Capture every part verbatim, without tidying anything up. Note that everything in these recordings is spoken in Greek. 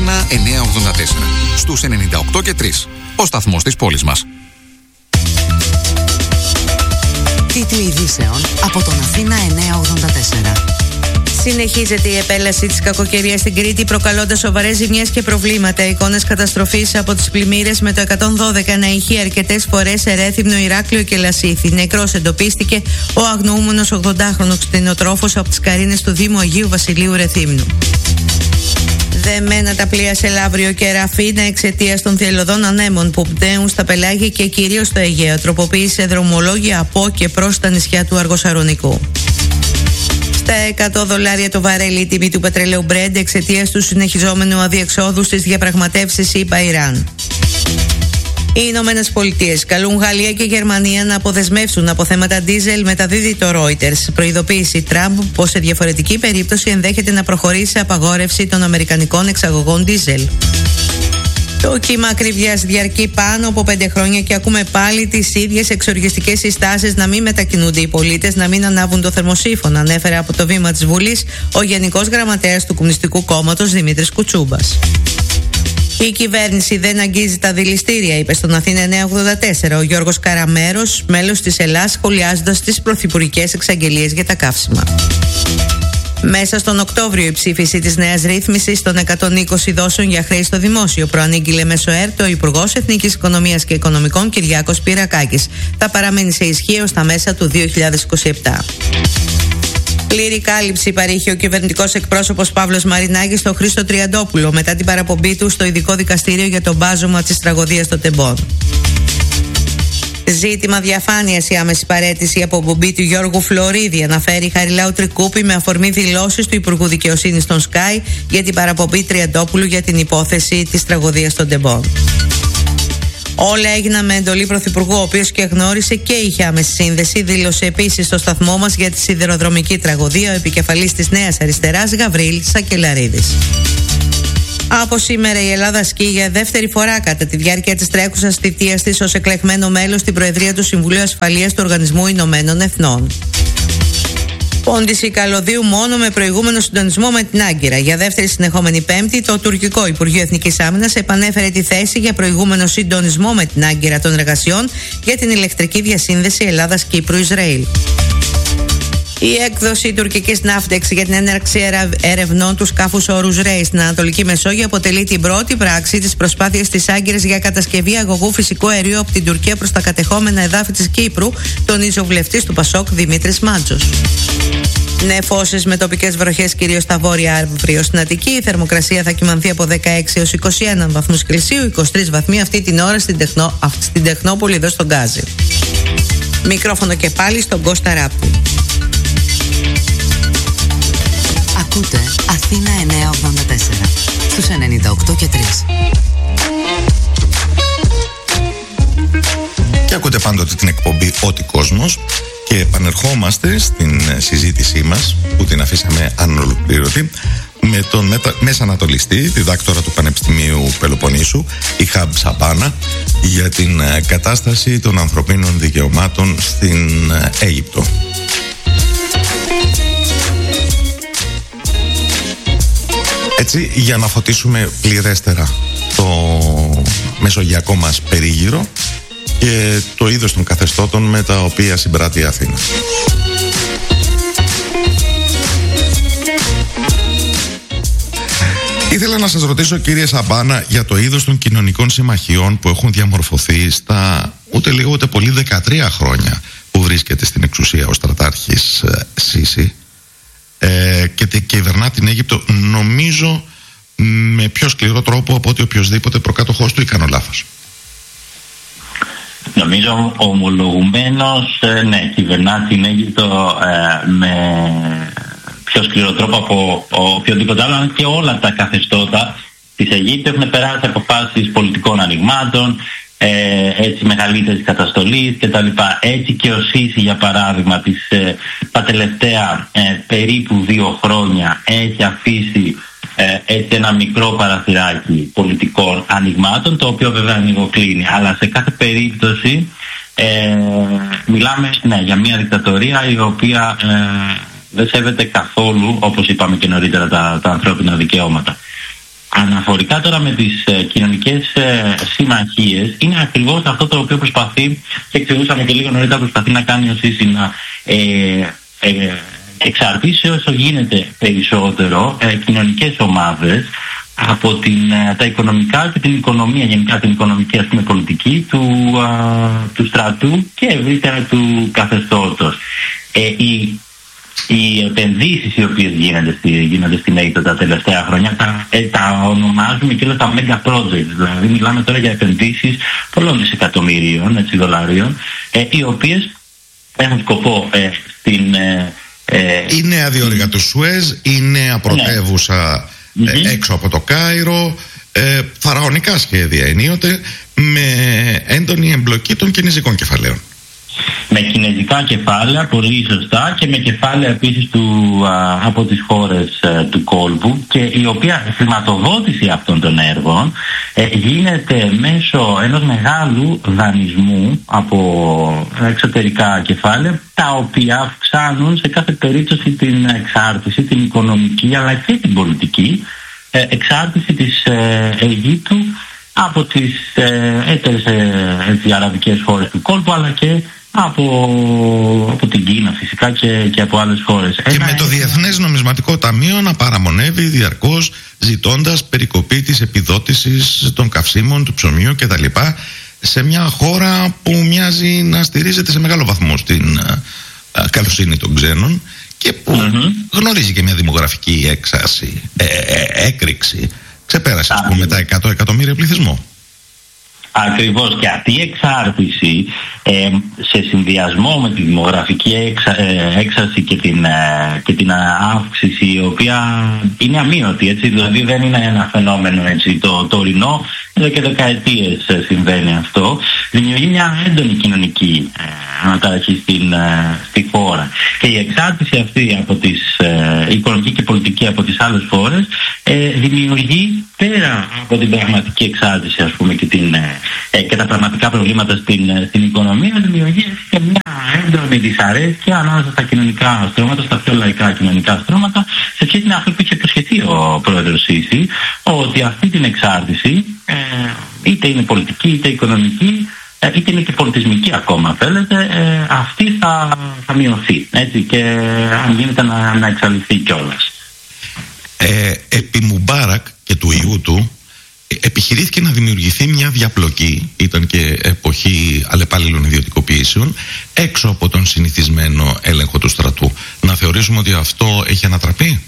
ένα εννιά ογδόντα τέσσερα. Στους ενενήντα οκτώ και τρία. Ο σταθμός της πόλης μας. Τίτλοι ειδήσεων από τον Αθήνα εννιά ογδόντα τέσσερα. Συνεχίζεται η επέλαση της κακοκαιρίας στην Κρήτη, προκαλώντας σοβαρές ζημιές και προβλήματα. Εικόνες καταστροφής από τις πλημμύρες με το εκατόν δώδεκα να ηχεί αρκετές φορές σε Ρέθυμνο, Ηράκλειο και Λασίθι. Νεκρός εντοπίστηκε ο αγνοούμενος ογδοντάχρονος κτηνοτρόφος από τις Καρίνες του Δήμου Αγίου Βασιλείου Ρεθύμνου. Δεμένα τα πλοία σε Λαύριο και Ραφίνα εξαιτίας των θελωδών ανέμων που πτέουν στα πελάγια και κυρίως στο Αιγαίο. Τροποποίησε δρομολόγια από και προς τα νησιά του Αργοσαρονικού. Στα εκατό δολάρια το βαρέλι η τιμή του πετρελαίου Brent εξαιτίας του συνεχιζόμενου αδιεξόδου στις διαπραγματεύσεις ΗΠΑ-Ιράν. Οι Ηνωμένες Πολιτείες καλούν Γαλλία και Γερμανία να αποδεσμεύσουν από θέματα ντίζελ, μεταδίδει το Reuters. Προειδοποίηση Τραμπ πως σε διαφορετική περίπτωση ενδέχεται να προχωρήσει σε απαγόρευση των αμερικανικών εξαγωγών ντίζελ. Το κύμα ακρίβειας διαρκεί πάνω από πέντε χρόνια και ακούμε πάλι τις ίδιες εξοργιστικές συστάσεις να μην μετακινούνται οι πολίτες, να μην ανάβουν το θερμοσύφωνα, ανέφερε από το βήμα της Βουλής ο Γενικός Γραμματέας του Κομμουνιστικού Κόμματος Δημήτρης Κουτσούμπας. Η κυβέρνηση δεν αγγίζει τα δηληστήρια, είπε στον Αθήνα εννιά ογδόντα τέσσερα ο Γιώργος Καραμέρος, μέλος της ΕΛΑΣ, σχολιάζοντας τις πρωθυπουργικές εξαγγελίες για τα καύσιμα. Μέσα στον Οκτώβριο η ψήφιση της νέας ρύθμισης των εκατόν είκοσι δόσεων για χρέη στο δημόσιο προανήγγειλε μέσω ΕΡΤ ο Υπουργός Εθνικής Οικονομίας και Οικονομικών Κυριάκος Πυρακάκης. Θα παραμείνει σε ισχύ ως τα μέσα του δύο χιλιάδες είκοσι επτά. Πλήρη κάλυψη παρήχε ο κυβερνητικός εκπρόσωπος Παύλος Μαρινάκης στο Χρήστο Τριαντόπουλο μετά την παραπομπή του στο ειδικό δικαστήριο για το μπάζωμα της τραγωδίας των Τεμπών. Ζήτημα διαφάνειας η άμεση παραίτηση από πομπή του Γιώργου Φλωρίδη, αναφέρει η Χαριλάου Τρικούπη με αφορμή δηλώσεις του Υπουργού Δικαιοσύνης των Sky για την παραπομπή Τριαντόπουλου για την υπόθεση της τραγωδίας των Τεμπών. Όλα έγιναν με εντολή Πρωθυπουργού, ο οποίος και γνώρισε και είχε άμεση σύνδεση, δήλωσε επίσης στο σταθμό μας για τη σιδηροδρομική τραγωδία ο επικεφαλής της Νέας Αριστεράς Γαβρίλ Σακελαρίδης. Από σήμερα η Ελλάδα ασκεί για δεύτερη φορά κατά τη διάρκεια της τρέχουσας θητείας της ως εκλεγμένο μέλος στην Προεδρία του Συμβουλίου Ασφαλείας του Οργανισμού Ηνωμένων Εθνών. Πόντιση καλωδίου μόνο με προηγούμενο συντονισμό με την Άγκυρα. Για δεύτερη συνεχόμενη Πέμπτη, το τουρκικό Υπουργείο Εθνικής Άμυνας επανέφερε τη θέση για προηγούμενο συντονισμό με την Άγκυρα των εργασιών για την ηλεκτρική διασύνδεση Ελλάδας-Κύπρου-Ισραήλ. Η έκδοση τουρκικής Ναύτεξ για την έναρξη ερευνών του σκάφους Όρους Ρέι στην Ανατολική Μεσόγειο αποτελεί την πρώτη πράξη της προσπάθειας της Άγκυρας για κατασκευή αγωγού φυσικού αερίου από την Τουρκία προς τα κατεχόμενα εδάφη της Κύπρου, τονίζει ο βουλευτής του Πασόκ Δημήτρης Μάντζος. Νεφώσεις με τοπικές βροχές κυρίως στα βόρεια αύριο στην Αττική. Η θερμοκρασία θα κυμανθεί από δεκαέξι έως είκοσι ένα βαθμούς Κελσίου, είκοσι τρεις βαθμοί αυτή την ώρα στην, τεχνο, στην Τεχνόπολη εδώ στον Γκάζι. Μικρόφωνο και πάλι στον Κώστα Ράπτη. Ακούτε Αθήνα εννιά ογδόντα τέσσερα στους ενενήντα οκτώ και τρία. Και ακούτε πάντοτε την εκπομπή Ό,τι Κόσμος και επανερχόμαστε στην συζήτησή μας που την αφήσαμε ανολοκλήρωτη με τον μετα... μεσανατολιστή, διδάκτορα του Πανεπιστημίου Πελοποννήσου, Ιχάμ Σαμπάνα, για την κατάσταση των ανθρωπίνων δικαιωμάτων στην Αίγυπτο. Έτσι, για να φωτίσουμε πληρέστερα το μεσογειακό μας περίγυρο και το είδος των καθεστώτων με τα οποία συμπράττει η Αθήνα. Ήθελα να σας ρωτήσω, κύριε Σαμπάνα, για το είδος των κοινωνικών συμμαχιών που έχουν διαμορφωθεί στα ούτε λίγο ούτε πολύ δεκατρία χρόνια που βρίσκεται στην εξουσία ο στρατάρχης Σίση ε, και κυβερνά την Αίγυπτο, νομίζω με πιο σκληρό τρόπο από ότι οποιοδήποτε προκάτοχός του, ή κάνω λάθος? Νομίζω ομολογουμένως, ναι, κυβερνά την Αίγυπτο ε, με πιο σκληρό τρόπο από οποιοδήποτε άλλο, και όλα τα καθεστώτα της Αιγύπτου έχουν περάσει αποφάσεις πολιτικών ανοιγμάτων, ε, έτσι μεγαλύτερης καταστολής κτλ. Έτσι και ο Σίση, για παράδειγμα, τις, ε, τα τελευταία ε, περίπου δύο χρόνια έχει αφήσει ε, έτσι ένα μικρό παραθυράκι πολιτικών ανοιγμάτων, το οποίο βέβαια ανοιγοκλίνει, αλλά σε κάθε περίπτωση ε, μιλάμε, ναι, για μια δικτατορία η οποία ε, δεν σέβεται καθόλου, όπως είπαμε και νωρίτερα, τα, τα ανθρώπινα δικαιώματα. αναφορικά τώρα με τις ε, κοινωνικές ε, συμμαχίες, είναι ακριβώς αυτό το οποίο προσπαθεί, και εξηγούσαμε και λίγο νωρίτερα, προσπαθεί να κάνει ο ΣΥΣΥ, να ε, ε, εξαρτήσει όσο γίνεται περισσότερο ε, κοινωνικές ομάδες από την, ε, τα οικονομικά και την οικονομία, γενικά την οικονομική, ας πούμε, πολιτική του, α, του στρατού και ευρύτερα του καθεστώτος. Ε, η, οι επενδύσεις οι οποίες γίνονται, στη, γίνονται στην Αίγυπτο τα τελευταία χρόνια τα, ε, τα ονομάζουμε και όλα τα mega projects. Δηλαδή μιλάμε τώρα για επενδύσεις πολλών δισεκατομμυρίων, έτσι, δολαρίων, ε, οι οποίες έχουν σκοπό ε, στην... Ε, ε, η νέα διόρυγα του Σουέζ, η νέα πρωτεύουσα ναι. ε, έξω από το Κάιρο, ε, φαραωνικά σχέδια ενίοτε, με έντονη εμπλοκή των κινεζικών κεφαλαίων. Με κινεζικά κεφάλαια, πολύ σωστά, και με κεφάλαια επίσης του, α, από τις χώρες α, του κόλπου, και η οποία χρηματοδότηση αυτών των έργων ε, γίνεται μέσω ενός μεγάλου δανεισμού από εξωτερικά κεφάλαια, τα οποία αυξάνουν σε κάθε περίπτωση την εξάρτηση, την οικονομική αλλά και την πολιτική ε, εξάρτηση της ε, Αιγύπτου από τις ε, έτερες ε, αραβικές χώρες του κόλπου, αλλά και Από, από την Κίνα φυσικά και, και από άλλες χώρες. Και Ένα... με το Διεθνές Νομισματικό Ταμείο να παραμονεύει διαρκώς, ζητώντας περικοπή της επιδότησης των καυσίμων, του ψωμιού κτλ. Σε μια χώρα που μοιάζει να στηρίζεται σε μεγάλο βαθμό στην α, α, καλοσύνη των ξένων και που mm-hmm. γνωρίζει και μια δημογραφική έξαση, ε, ε, έκρηξη. Ξεπέρασε, ας πούμε, τα εκατό εκατομμύρια πληθυσμό. Ακριβώς, και αυτή η εξάρτηση ε, σε συνδυασμό με τη δημογραφική εξα, ε, έξαρση και την, ε, και την αύξηση, η οποία είναι αμείωτη, έτσι, δηλαδή δεν είναι ένα φαινόμενο, έτσι, το τωρινό, εδώ και δεκαετίες ε, συμβαίνει αυτό, δημιουργεί μια έντονη κοινωνική ε, αναταραχή στην, ε, στη χώρα. Και η εξάρτηση αυτή από τις ε, οικονομική και πολιτική από τις άλλες χώρες ε, δημιουργεί, πέρα από την πραγματική εξάρτηση, ας πούμε, και, την, ε, και τα πραγματικά προβλήματα στην, στην οικονομία, δημιουργεί και μια έντονη δυσαρέσκεια ανάμεσα στα κοινωνικά στρώματα, στα πιο λαϊκά κοινωνικά στρώματα, σε σχέση με αυτό που είχε υποσχεθεί ο πρόεδρος ΣΥΣΥ, ότι αυτή την εξάρτηση, ε, είτε είναι πολιτική είτε οικονομική, ε, είτε είναι και πολιτισμική ακόμα, θέλετε, ε, αυτή θα, θα μειωθεί, έτσι, και αν γίνεται να, να εξαλειφθεί κιόλας. Ε, επί Μουμπάρακ και του ιού του επιχειρήθηκε να δημιουργηθεί μια διαπλοκή, ήταν και εποχή αλλεπάλληλων ιδιωτικοποιήσεων, έξω από τον συνηθισμένο έλεγχο του στρατού. Να θεωρήσουμε ότι αυτό έχει ανατραπεί?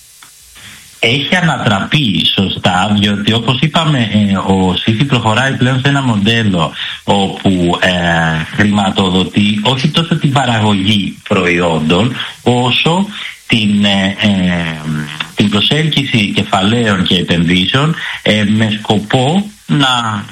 Έχει ανατραπεί, σωστά, διότι όπως είπαμε, ε, ο ΣΥΣΥ προχωράει πλέον σε ένα μοντέλο όπου ε, χρηματοδοτεί όχι τόσο την παραγωγή προϊόντων όσο την, ε, ε, την προσέλκυση κεφαλαίων και επενδύσεων ε, με σκοπό να,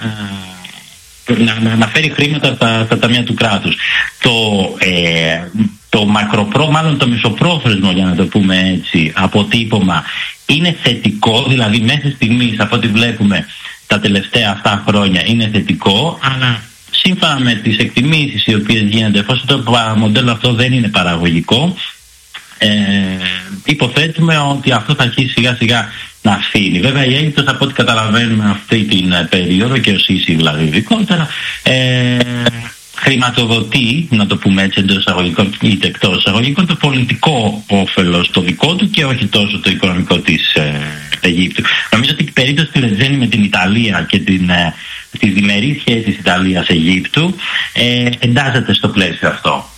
ε, να, να φέρει χρήματα στα, στα ταμεία του κράτους. Το, ε, το μακροπρό, μάλλον το μεσοπρόθεσμο, για να το πούμε έτσι, αποτύπωμα είναι θετικό, δηλαδή μέχρι στιγμής από ό,τι βλέπουμε τα τελευταία αυτά χρόνια είναι θετικό, αλλά σύμφωνα με τις εκτιμήσεις οι οποίες γίνονται, εφόσον το μοντέλο αυτό δεν είναι παραγωγικό, Ε, υποθέτουμε ότι αυτό θα αρχίσει σιγά σιγά να φύγει. Βέβαια η Αίγυπτος, από ό,τι καταλαβαίνουμε αυτή την περίοδο, και ο ΣΥΣΥ δηλαδή ειδικότερα, ε, χρηματοδοτεί, να το πούμε έτσι, εντός εισαγωγικών είτε εκτός εισαγωγικών, το πολιτικό όφελος το δικό του και όχι τόσο το οικονομικό της ε, Αιγύπτου. Νομίζω ότι η περίπτωση του Ρετζένη με την Ιταλία και την, ε, τις διμερείς σχέσεις Ιταλίας-Αιγύπτου ε, εντάσσεται στο πλαίσιο αυτό.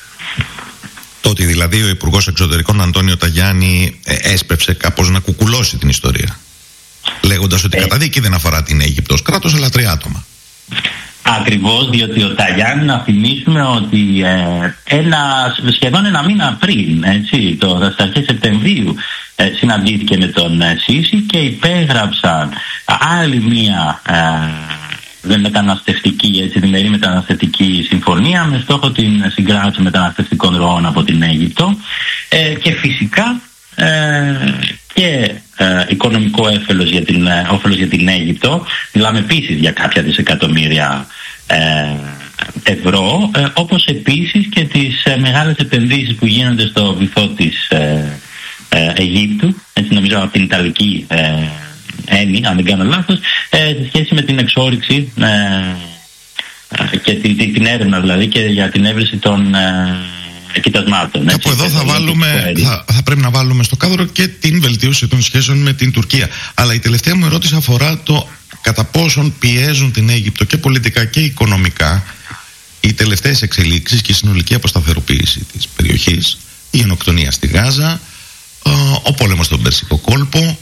Ότι δηλαδή ο Υπουργός Εξωτερικών Αντώνιο Ταγιάννη έσπευσε κάπως να κουκουλώσει την ιστορία, λέγοντας ότι ε. κατά δίκη δεν αφορά την Αίγυπτο ως κράτος, αλλά τρία άτομα. Ακριβώς, διότι ο Ταγιάννη, να θυμίσουμε ότι ε, ένα, σχεδόν ένα μήνα πριν, έτσι, το, στις αρχές Σεπτεμβρίου, ε, συναντήθηκε με τον ε, ΣΥΣΥ και υπέγραψαν άλλη μία ε, μεταναστευτική, έτσι, διμερή μεταναστευτική συμφωνία με στόχο την συγκράτηση μεταναστευτικών ροών από την Αίγυπτο ε, και φυσικά ε, και ε, οικονομικό όφελος για, την, ε, όφελος για την Αίγυπτο. Μιλάμε επίσης για κάποια δισεκατομμύρια ε, ευρώ, ε, όπως επίσης και τις ε, μεγάλες επενδύσεις που γίνονται στο βυθό της ε, ε, Αιγύπτου, έτσι, νομίζω από την Ιταλική ε, Έμι, αν δεν κάνω λάθος, ε, σε σχέση με την εξόρυξη ε, και την, την έρευνα δηλαδή και για την έβριση των ε, κοιτασμάτων. Από εδώ θα, βάλουμε, θα, θα πρέπει να βάλουμε στο κάδρο και την βελτίωση των σχέσεων με την Τουρκία. Αλλά η τελευταία μου ερώτηση αφορά το κατά πόσον πιέζουν την Αίγυπτο και πολιτικά και οικονομικά οι τελευταίες εξελίξεις και η συνολική αποσταθεροποίηση της περιοχής, η γενοκτονία στη Γάζα, ο πόλεμος στον Περσικό κόλπο,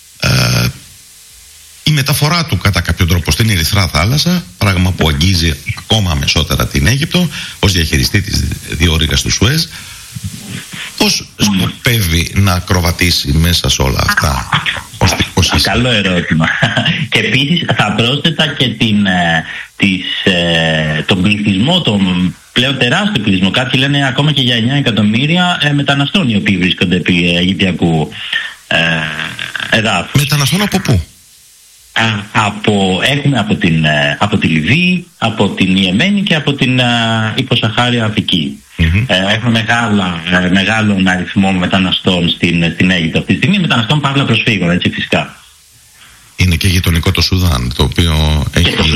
η μεταφορά του κατά κάποιο τρόπο στην Ερυθρά θάλασσα, πράγμα που αγγίζει ακόμα αμεσότερα την Αίγυπτο ως διαχειριστή της διόρυγας του Σουέζ. Πώς σκοπεύει να ακροβατήσει μέσα σε όλα αυτά? Πώς, πώς Καλό ερώτημα. Και επίσης θα πρόσθετα και την, της, τον πληθυσμό, τον πλέον τεράστιο πληθυσμό. Κάποιοι λένε ακόμα και για εννιά εκατομμύρια ε, μεταναστών οι οποίοι βρίσκονται επί Αιγυπτιακού ε, εδάφους. Μεταναστών από πού? Α, από, έχουμε από, την, από τη Λιβύη, από την Ιεμένη και από την α, υποσαχάρια Αφρική. Mm-hmm. Ε, έχουμε μεγάλα, ε, μεγάλο αριθμό μεταναστών στην, στην Αίγυπτο αυτή τη στιγμή, μεταναστών παύλα προσφύγων, έτσι φυσικά. Είναι και γειτονικό το Σουδάν, το οποίο έχει, το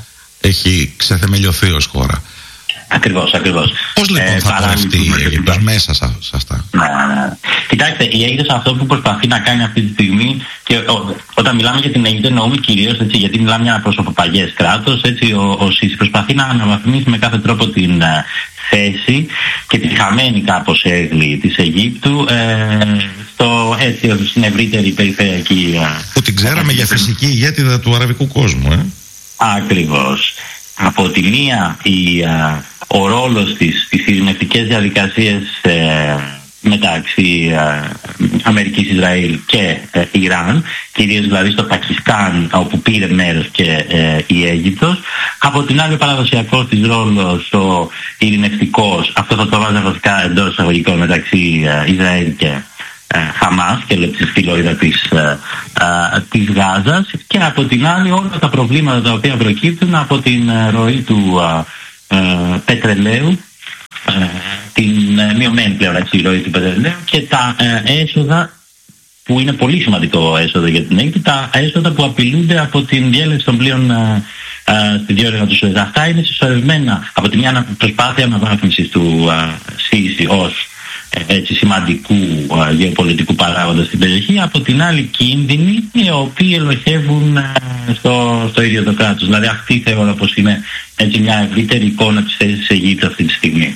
έχει ξεθεμελιωθεί ως χώρα. Ακριβώς, ακριβώς. Πώς λοιπόν ε, θα πορευτεί η Αίγυπτος μέσα σε, σε αυτά? Να, να. Κοιτάξτε, η Αίγυπτος αυτό που προσπαθεί να κάνει αυτή τη στιγμή, και ό, όταν μιλάμε για την Αίγυπτο εννοούμε κυρίως, έτσι, γιατί μιλάμε για ένα προσωποπαγές κράτος, έτσι, ο, ο Σίση προσπαθεί να αναβαθμίσει με κάθε τρόπο την uh, θέση και τη χαμένη κάπως έγκλη της Αιγύπτου ε, στο, έτσι, στην ευρύτερη περιφερειακή... Uh, που την ξέραμε uh, για φυσική ηγέτιδα του αραβικού κόσμου, ε? Ακριβώς. Από τη μία η... Uh, ο ρόλος της στις ειρηνευτικές διαδικασίες ε, μεταξύ ε, Αμερικής, Ισραήλ και ε, Ιράν, κυρίως δηλαδή στο Πακιστάν όπου πήρε μέρος και ε, η Αίγυπτος. Από την άλλη ο παραδοσιακός της ρόλος, ο ειρηνευτικός, αυτό θα το βάζω βασικά εντός εισαγωγικών μεταξύ ε, Ισραήλ και ε, Χαμάς και τη φυλόιδα της, ε, ε, της Γάζας, και από την άλλη όλα τα προβλήματα τα οποία προκύπτουν από την ε, ροή του ε, Uh, πετρελαίου, uh, την uh, μειωμένη πλέον έτσι, ροή του πετρελαίου και τα uh, έσοδα που είναι πολύ σημαντικό έσοδο για την Αίγυπτο, τα έσοδα που απειλούνται από την διέλευση των πλοίων uh, uh, στη διόρυγα του Σουέζ. Αυτά είναι συσσωρευμένα από τη μια προσπάθεια αναβάθμισης του uh, Σίση ως έτσι σημαντικού uh, γεωπολιτικού παράγοντα στην περιοχή, από την άλλη κίνδυνοι οι οποίοι ελοχεύουν uh, στο, στο ίδιο το κράτος. Δηλαδή αυτή θεωρώ πως είναι έτσι μια ευρύτερη εικόνα της θέσης της Αιγύπτου αυτή τη στιγμή.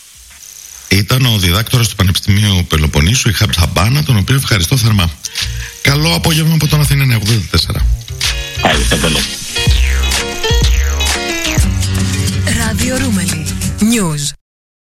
Ήταν ο διδάκτορας του Πανεπιστημίου Πελοποννήσου, η Χαμπ Ζαμπάνα, τον οποίο ευχαριστώ θερμά. Καλό απόγευμα από τον Αθήνα ογδόντα τέσσερα. Ευχαριστώ πολύ. Ράδιο Ρούμελι News.